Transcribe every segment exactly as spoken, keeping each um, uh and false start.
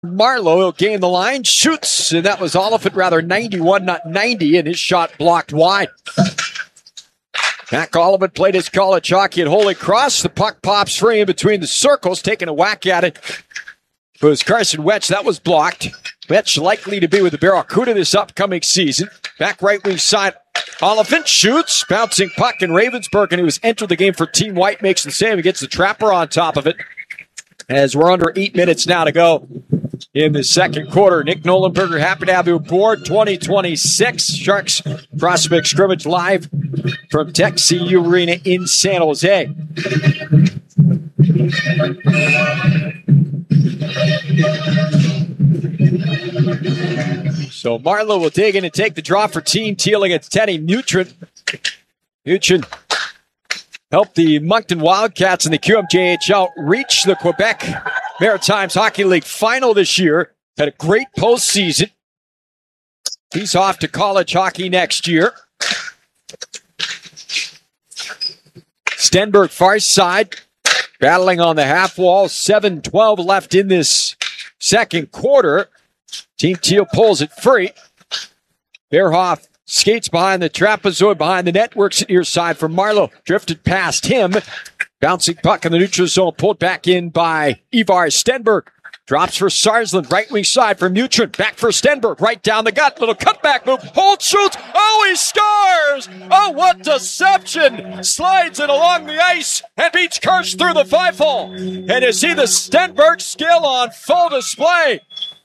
Marleau will gain the line, shoots, and that was Oliphant, rather ninety-one, not ninety, and his shot blocked wide. Mac Oliphant played his college hockey at Holy Cross. The puck pops free in between the circles, taking a whack at it. It was Carson Wetch. That was blocked. Wetch likely to be with the Barracuda this upcoming season. Back right wing side, Oliphant shoots, bouncing puck, and Ravensburg, and who has entered the game for Team White, makes the save and gets the Trapper on top of it. As we're under eight minutes now to go in the second quarter. Nick Nolenberger, happy to have you aboard. twenty twenty-six Sharks prospect scrimmage live from Tech C U Arena in San Jose. So Marleau will dig in and take the draw for Team Teal against Teddy Mutrin. Mutrin helped the Moncton Wildcats in the Q M J H L reach the Quebec Maritimes Hockey League final this year. Had a great postseason. He's off to college hockey next year. Stenberg far side, battling on the half wall. seven twelve left in this second quarter. Team Teal pulls it free. Beerhoff skates behind the trapezoid, behind the net, works it near side for Marleau. Drifted past him. Bouncing puck in the neutral zone, pulled back in by Ivar Stenberg. Drops for Sarsland, right wing side for Mutrin. Back for Stenberg, right down the gut. Little cutback move. Holt shoots. Oh, he scores! Oh, what deception! Slides it along the ice and beats Kirsch through the five hole. And you see the Stenberg skill on full display.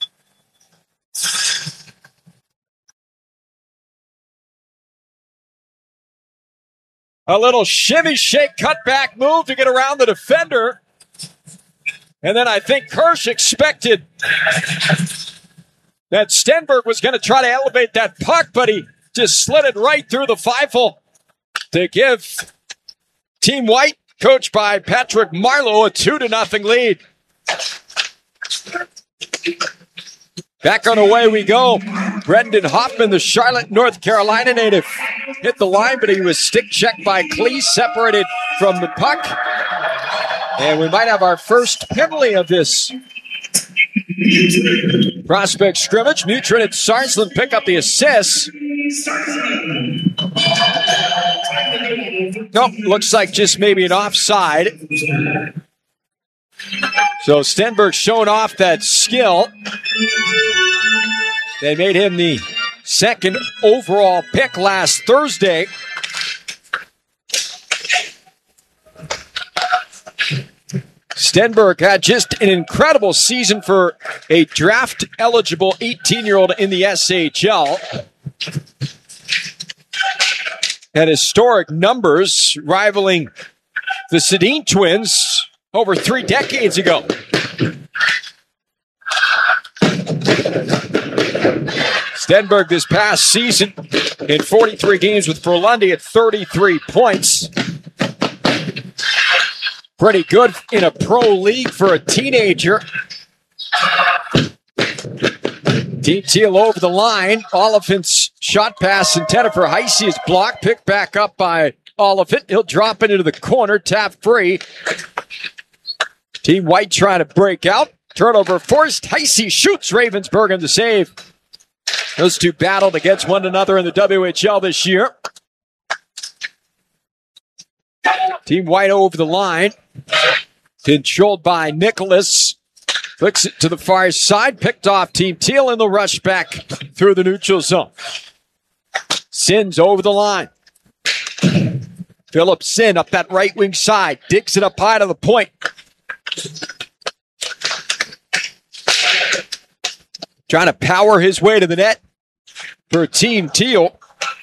A little shimmy shake cutback move to get around the defender. And then I think Kirsch expected that Stenberg was going to try to elevate that puck, but he just slid it right through the five hole to give Team White, coached by Patrick Marleau, a two to nothing lead. Back on the way we go. Brendan Hoffman, the Charlotte, North Carolina native, hit the line, but he was stick checked by Cleese, separated from the puck. And we might have our first penalty of this prospect scrimmage. Mutrin and Sarsland pick up the assist. Nope, looks like just maybe an offside. So Stenberg showing off that skill. They made him the second overall pick last Thursday. Stenberg had just an incredible season for a draft-eligible eighteen-year-old in the S H L. Had historic numbers rivaling the Sedin twins over three decades ago. Stenberg this past season in forty-three games with Verlundi at thirty-three points. Pretty good in a pro league for a teenager. Team Teal over the line. Oliphant's shot pass intended for Heisey is blocked. Picked back up by Oliphant. He'll drop it into the corner. Tap free. Team White trying to break out. Turnover forced. Heisey shoots. Ravensburg in the save. Those two battled against one another in the W H L this year. Team White over the line. Controlled by Nicholas. Flicks it to the far side. Picked off Team Teal in the rush back through the neutral zone. Sins over the line. Philip Sin up that right wing side. Digs it up high to the point. Trying to power his way to the net for Team Teal.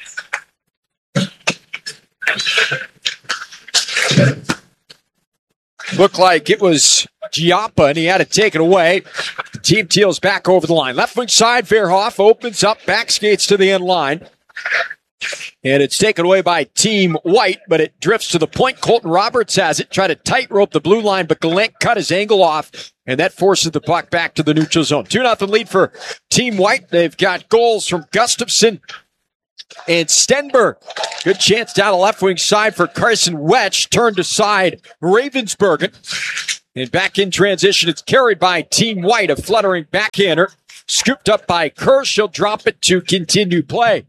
Looked like it was Giappa, and he had to take it away. Team Teal's back over the line. Left wing side, Verhoff opens up, back skates to the end line. And it's taken away by Team White, but it drifts to the point. Colton Roberts has it. Tried to tightrope the blue line, but Gallant cut his angle off, and that forces the puck back to the neutral zone. two nothing lead for Team White. They've got goals from Gustafson and Stenberg. Good chance down the left wing side for Carson Wetch. Turned aside Ravensburg. And back in transition, it's carried by Team White, a fluttering backhander. Scooped up by Kirsch. He'll drop it to continue play.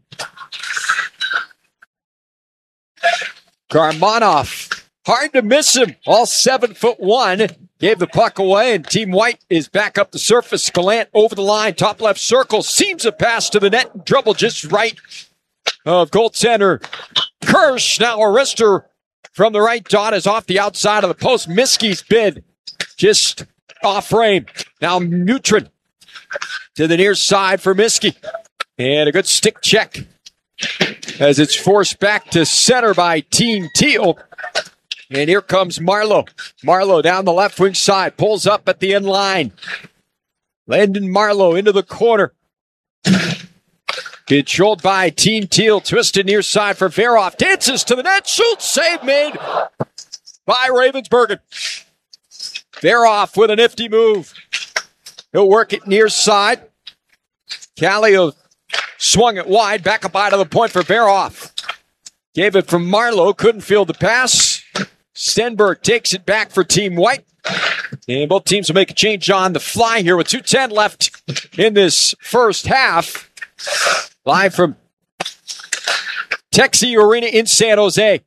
Karmanoff, hard to miss him. All seven foot one. Gave the puck away, and Team White is back up the surface. Gallant over the line, top left circle. Seems a pass to the net. Trouble just right of goaltender Kirsch. Now a wrister from the right dot is off the outside of the post. Miskey's bid just off frame. Now Neutron to the near side for Miskey. And a good stick check as it's forced back to center by Team Teal. And here comes Marlowe. Marlowe down the left wing side. Pulls up at the end line. Landon Marlowe into the corner. Controlled by Team Teal. Twisted near side for Veroff. Dances to the net. Shoots. Save made by Ravensburger. Veroff with a nifty move. He'll work it near side. Callio swung it wide. Back up out of the point for Veroff. Gave it from Marlowe. Couldn't field the pass. Stenberg takes it back for Team White. And both teams will make a change on the fly here with two ten left in this first half. Live from Texie Arena in San Jose.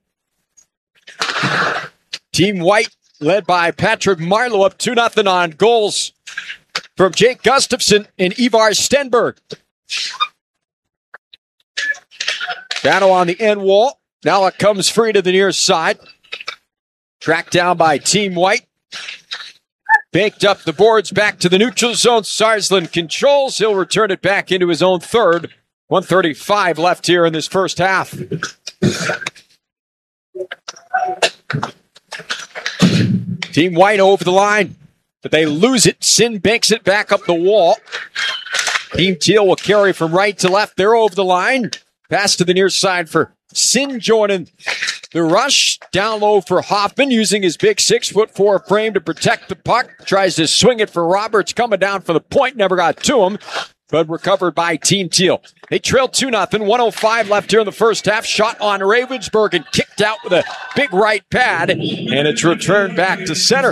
Team White led by Patrick Marlowe up two nothing on goals from Jake Gustafson and Ivar Stenberg. Battle on the end wall. Now it comes free to the near side. Tracked down by Team White. Baked up the boards back to the neutral zone. Sarsland controls. He'll return it back into his own third. one thirty-five left here in this first half. Team White over the line, but they lose it. Sin banks it back up the wall. Team Teal will carry from right to left. They're over the line. Pass to the near side for Sin joining the rush. Down low for Hoffman, using his big six foot four frame to protect the puck. Tries to swing it for Roberts, coming down for the point. Never got to him, but recovered by Team Teal. They trailed two nothing. one oh five left here in the first half. Shot on Ravensburg and kicked out with a big right pad. And it's returned back to center.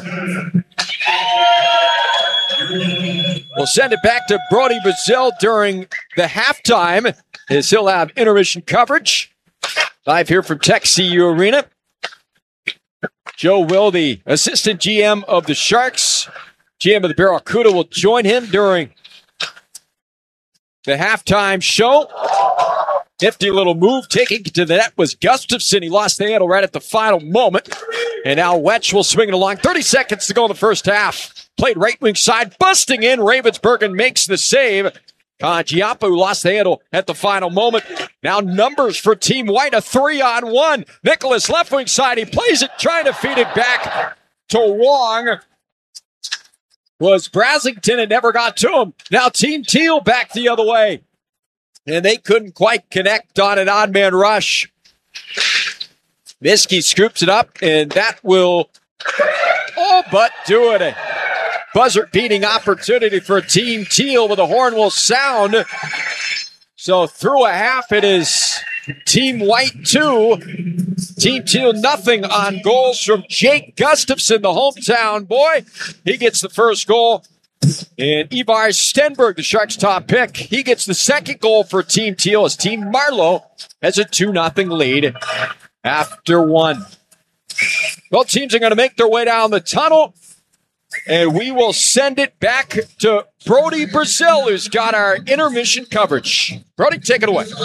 We'll send it back to Brody Brazil during the halftime, as he'll have intermission coverage. Live here from Texie Arena. Joe Will, the assistant G M of the Sharks, G M of the Barracuda, will join him during the halftime show. Nifty little move. Taking it to the net was Gustafson. He lost the handle right at the final moment. And now Wetch will swing it along. thirty seconds to go in the first half. Played right wing side, busting in. Ravensburger makes the save. Kajiapu lost the handle at the final moment. Now numbers for Team White, a three on one. Nicholas left wing side. He plays it, trying to feed it back to Wong. Was Brasington and never got to him. Now Team Teal back the other way. And they couldn't quite connect on an odd man rush. Miskey scoops it up, and that will all but do it. A buzzer beating opportunity for Team Teal, with the horn will sound. So through a half, it is Team White two, Team Teal nothing on goals from Jake Gustafson, the hometown boy. He gets the first goal. And Ivar Stenberg, the Sharks' top pick, he gets the second goal for Team Teal, as Team Marlowe has a two nothing lead after one. Both teams are going to make their way down the tunnel, and we will send it back to Brody Brazil, who's got our intermission coverage. Brody, take it away.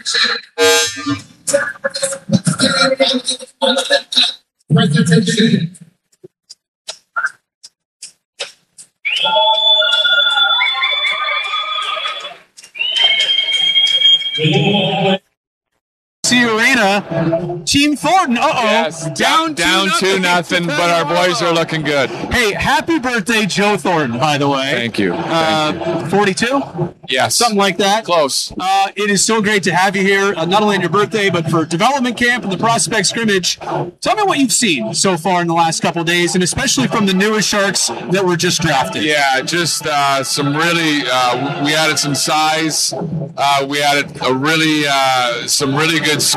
Arena, Team Thornton. Uh oh, yes, down down two, two nothing, but our boys are looking good. Hey, happy birthday, Joe Thornton! By the way, thank you. Uh, forty-two. Yes, something like that. Close. Uh, it is so great to have you here, uh, not only on your birthday, but for development camp and the prospect scrimmage. Tell me what you've seen so far in the last couple of days, and especially from the newest Sharks that were just drafted. Yeah, just uh, some really. Uh, we added some size. Uh, we added a really uh, some really good skill. So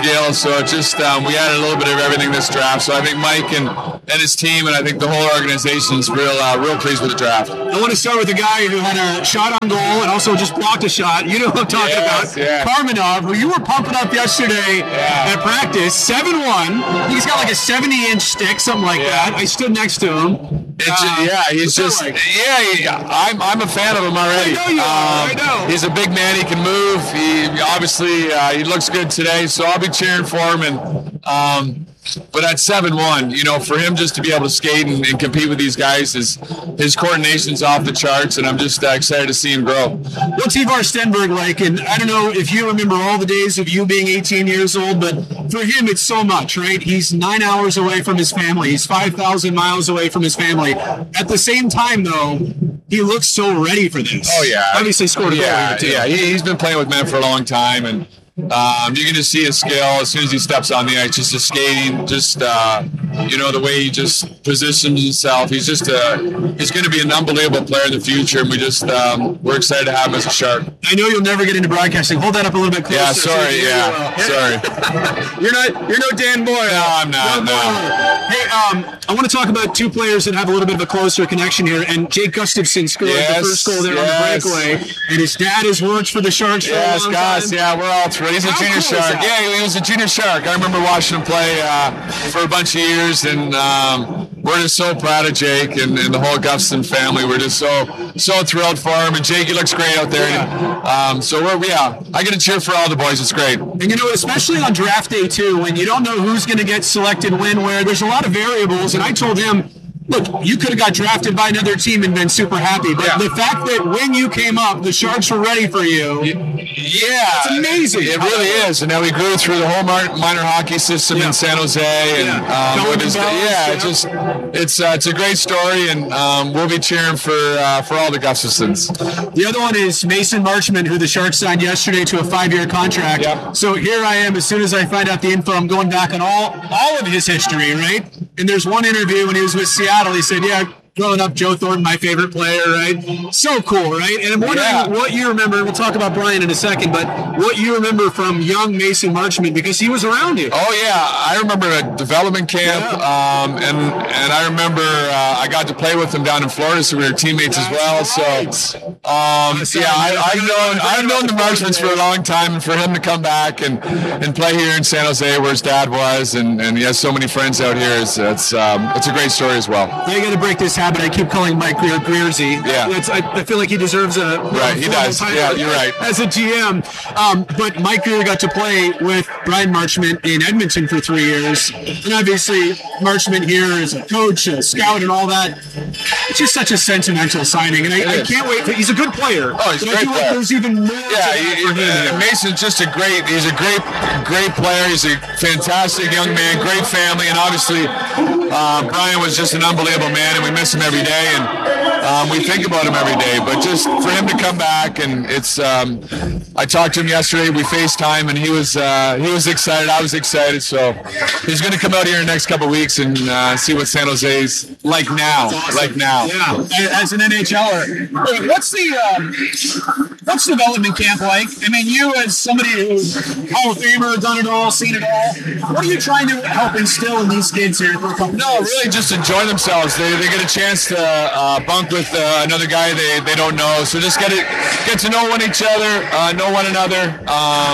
So it just um, we added a little bit of everything this draft. So I think Mike and, and his team, and I think the whole organization is real uh, real pleased with the draft. I want to start with a guy who had a shot on goal and also just blocked a shot. You know what I'm talking Yes, about. yeah. Karmanov, who you were pumping up yesterday Yeah. at practice, seven one. He's got like a seventy-inch stick, something like Yeah. that. I stood next to him. It's, Uh, yeah, he's what's just that like? yeah. He, I'm I'm a fan of him already. I know you are, I know. He's a big man. He can move. He obviously uh, he looks good today. So I'll be cheering for him. And um, but at seven one, you know, for him just to be able to skate and, and compete with these guys, is his coordination's off the charts, and I'm just uh, excited to see him grow. What's Ivar Stenberg like? And I don't know if you remember all the days of you being eighteen years old, but for him, it's so much, right? He's nine hours away from his family. He's five thousand miles away from his family. At the same time, though, he looks so ready for this. Oh yeah, Obviously scored a goal yeah, here, too. yeah. He, he's been playing with men for a long time, and um, you can just see his skill as soon as he steps on the ice. Just his skating, just uh, you know, the way he just positions himself. He's just a, he's going to be an unbelievable player in the future, and we just um, we're excited to have him as a Shark. I know you'll never get into broadcasting. Hold that up a little bit closer. Yeah, so sorry, you can hear yeah, you well. sorry. You're not. You're no Dan Boyle. No, I'm not. No. Hey, um, I want to talk about two players that have a little bit of a closer connection here. And Jake Gustafson scored Yes, the first goal there yes. on the breakaway, and his dad has worked for the Sharks for Yes, a long guys. time. Yeah, we're all three. He's a How junior cool is Shark. that? Yeah, he was a junior Shark. I remember watching him play uh, for a bunch of years, and um, we're just so proud of Jake and, and the whole Gustafson family. We're just so so thrilled for him. And Jake, he looks great out there. And, um, so we're yeah, I get to cheer for all the boys. It's great. And you know, especially on draft day too, when you don't know who's going to get selected when, where, there's a lot of variables. And I told him, look, you could have got drafted by another team and been super happy. But Yeah. the fact that when you came up, the Sharks were ready for you. Yeah, It's amazing. It really is. And now we grew through the whole minor, minor hockey system Yeah. in San Jose, and Yeah. um, Going with his, to Dallas, yeah, yeah. it's just it's uh, it's a great story, and um, we'll be cheering for uh, for all the Gustafsons. The other one is Mason Marchment, who the Sharks signed yesterday to a five-year contract. Yep. So here I am. As soon as I find out the info, I'm going back on all all of his history, right? And there's one interview when he was with Seattle. He said, "Yeah, growing up, Joe Thornton, my favorite player, right? So cool, right?" And I'm wondering Yeah. what you remember. We'll talk about Brian in a second, but what you remember from young Mason Marchment, because he was around you. Oh yeah, I remember a development camp, Yeah. um, and and I remember uh, I got to play with him down in Florida, so we were teammates as well. So um, yeah, I, I've known I've known the Marchments for a long time, and for him to come back and, and play here in San Jose, where his dad was, and, and he has so many friends out here, is it's um, it's a great story as well. They got to break this habit. I keep calling Mike Greer Greersy. Yeah. It's, I, I feel like he deserves a Right, he formal does. title Yeah, you're right. as a G M. Um, but Mike Greer got to play with Brian Marchment in Edmonton for three years, and obviously Marchment here is a coach, a scout, and all that. It's just such a sentimental signing, and I, I is. can't wait. For, he's a good player. Oh, he's a but I great feel like player. there's even more. Yeah, to that he, for him. uh, Mason's just a great. He's a great, great player. He's a fantastic young man, great family, and obviously uh, Brian was just an unbelievable man, and we miss him every day, and um, we think about him every day. But just for him to come back, and it's. Um, I talked to him yesterday. We FaceTime, and he was uh, he was excited. I was excited. So he's going to come out here in the next couple of weeks and uh, see what San Jose's like now. Awesome. Like now. Yeah, as an N H L er. Hey, what's the um, what's development camp like? I mean, you as somebody who's Hall of Famer, done it all, seen it all. What are you trying to help instill in these kids here for a couple No, years? really just enjoy themselves. They, they get a chance to uh, bunk with uh, another guy they, they don't know. So just get it, get to know one each other, uh, know one another, um,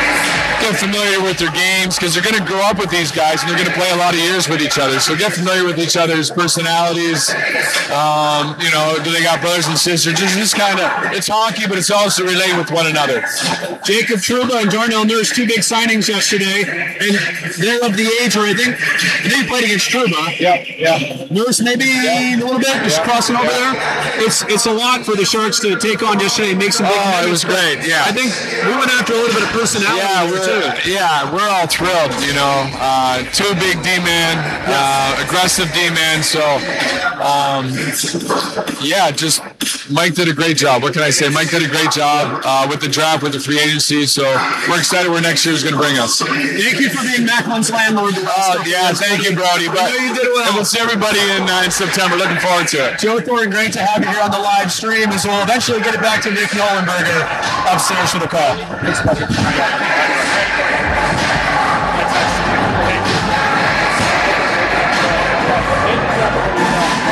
get familiar with their games, because they're going to grow up with these guys and they're going to play a lot of years with each other. So get familiar with each other's personalities. Um, you know, do they got brothers and sisters? Just, just kind of, it's hockey, but it's also relating with one another. Jacob Trouba and Darnell Nurse, two big signings yesterday, and they're of the age where I think I think you played against Trouba. Yeah, yeah. Nurse maybe a little bit, just Yeah. crossing over Yeah. there. It's it's a lot for the Sharks to take on yesterday and make some big Oh, it commitments, was but great, yeah. I think we went after a little bit of personality Yeah, there, we're, too. yeah, we're all thrilled, you know. Uh, two big D-man, uh, aggressive D-man, so, um, yeah, just Mike did a great job. What can I say? Mike did a great job uh, with the draft, with the free agency, so we're excited where next year is going to bring us. Thank you for being Macklin's landlord. Uh, yeah, thank you, Brody. But I know you did well. And we'll see everybody in, uh, in September. Looking forward to it. Joe Thornton, great to have you here on the live stream as well. Eventually get it back to Nick Nolenberger upstairs for the call. Thanks, buddy.